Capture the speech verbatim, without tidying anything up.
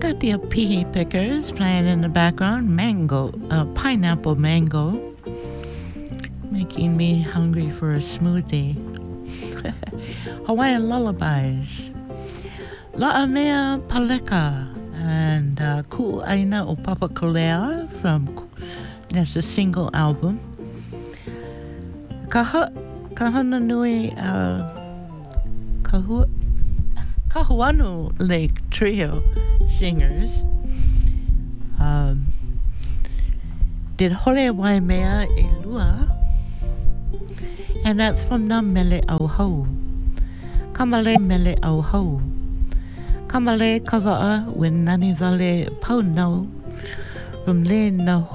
got the pea pickers playing in the background. Mango, uh, pineapple mango, making me hungry for a smoothie. Hawaiian lullabies. La'amea Paleka and uh, Ku Aina o Papa Kolea from, that's a single album. Kaha, Kahana Nui, uh, Kahua, Kahuanu Lake Trio singers. Um, did Hole Waimea Elua, and that's from Na Mele Auho. Kamale Mele Auho. Kamale Kava'a when Nani Vale Pauno from Le Na